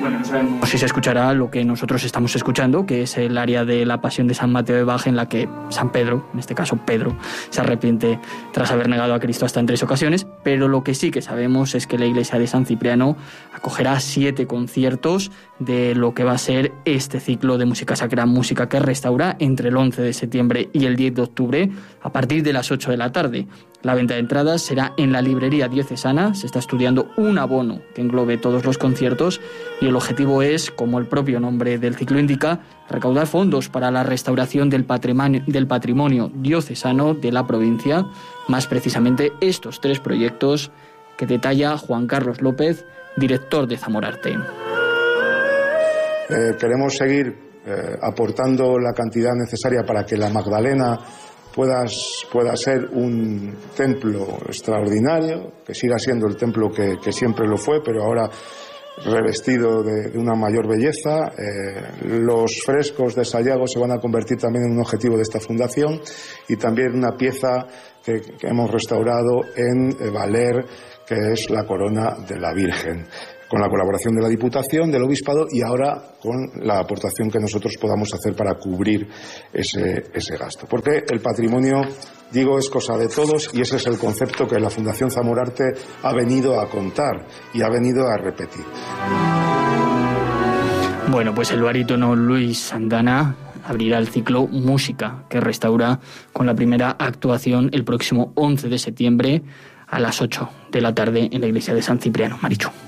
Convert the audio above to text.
Bueno, no sabemos si se escuchará lo que nosotros estamos escuchando, que es el área de la Pasión de San Mateo de Bach, en la que San Pedro, en este caso Pedro, se arrepiente tras haber negado a Cristo hasta en 3 ocasiones, pero lo que sí que sabemos es que la iglesia de San Cipriano acogerá 7 conciertos de lo que va a ser este ciclo de música sacra, música que restaura, entre el 11 de septiembre y el 10 de octubre, a partir de las 8 de la tarde. La venta de entradas será en la librería diocesana. Se está estudiando un abono que englobe todos los conciertos y el objetivo es, como el propio nombre del ciclo indica, recaudar fondos para la restauración del patrimonio diocesano de la provincia, más precisamente estos 3 proyectos que detalla Juan Carlos López, director de Zamorarte. Queremos seguir aportando la cantidad necesaria para que la Magdalena pueda ser un templo extraordinario, que siga siendo el templo que siempre lo fue, pero ahora revestido de una mayor belleza. Los frescos de Sayago se van a convertir también en un objetivo de esta fundación, y también una pieza que hemos restaurado en Valer, que es la corona de la Virgen, con la colaboración de la Diputación, del Obispado, y ahora con la aportación que nosotros podamos hacer para cubrir ese gasto. Porque el patrimonio, digo, es cosa de todos, y ese es el concepto que la Fundación Zamorarte ha venido a contar y ha venido a repetir. Bueno, pues el barítono Luis Sandana abrirá el ciclo Música que restaura con la primera actuación el próximo 11 de septiembre a las 8 de la tarde en la iglesia de San Cipriano. Marichu.